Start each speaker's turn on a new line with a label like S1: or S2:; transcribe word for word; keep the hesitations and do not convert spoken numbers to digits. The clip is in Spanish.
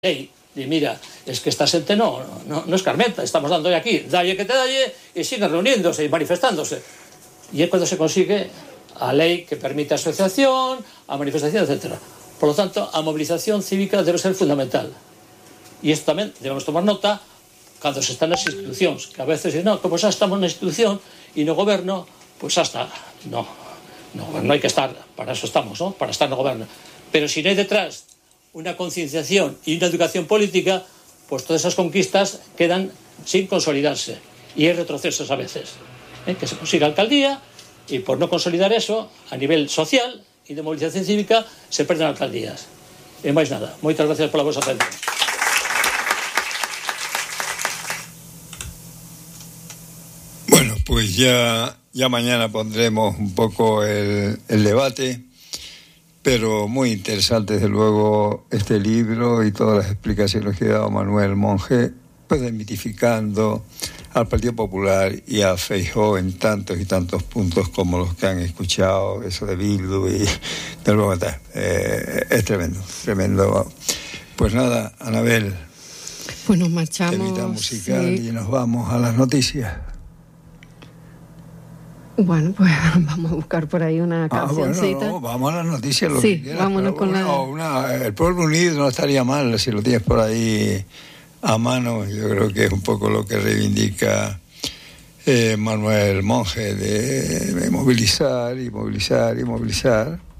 S1: ley, y mira, es que esta gente no, no, no escarmenta, estamos dando aquí, dalle que te dalle, y siguen reuniéndose y manifestándose. Y es cuando se consigue a ley que permite asociación, a manifestación, etcétera. Por lo tanto, a movilización cívica debe ser fundamental. Y esto también debemos tomar nota cuando se está en las instituciones, que a veces dicen, no, como ya estamos en la institución y no gobierno, pues hasta, no, no, no hay que estar, para eso estamos, ¿no? Para estar en el gobierno. Pero si no hay detrás una concienciación y una educación política, pues todas esas conquistas quedan sin consolidarse. Y hay retrocesos a veces. ¿eh? Que se consiga alcaldía y por no consolidar eso, a nivel social y de movilización cívica, se pierden alcaldías. E máis nada. Moitas gracias pola vosa atención.
S2: Bueno, pues ya, ya mañana pondremos un poco el, el debate. Pero muy interesante, desde luego, este libro y todas las explicaciones que ha dado Manuel Monge, pues desmitificando al Partido Popular y a Feijóo en tantos y tantos puntos como los que han escuchado, eso de Bildu y del Bogotá. Eh, es tremendo, tremendo. Pues nada, Anabel.
S3: Pues nos marchamos.
S2: Temita musical
S3: sí.
S2: Y nos vamos a las noticias.
S3: Bueno, pues vamos a buscar por ahí una cancioncita.
S2: Ah, bueno, no, vamos a las noticias, lo
S3: sí,
S2: que quieras.
S3: vámonos con
S2: una,
S3: la...
S2: una, el Pueblo Unido no estaría mal si lo tienes por ahí a mano. Yo creo que es un poco lo que reivindica eh, Manuel Monge, de, de movilizar y movilizar y movilizar.